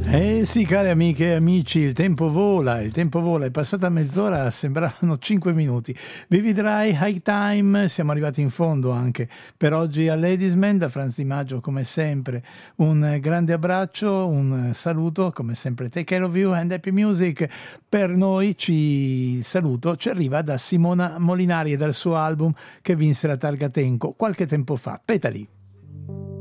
Eh sì, cari amiche e amici, il tempo vola, è passata mezz'ora, sembravano 5 minuti. Vivi Dry, High Time, siamo arrivati in fondo anche per oggi a Ladiesman, da Franz Di Maggio come sempre. Un grande abbraccio, un saluto, come sempre take care of you and happy music. Per noi il saluto ci arriva da Simona Molinari e dal suo album che vinse la Targa Tenco qualche tempo fa, Petali.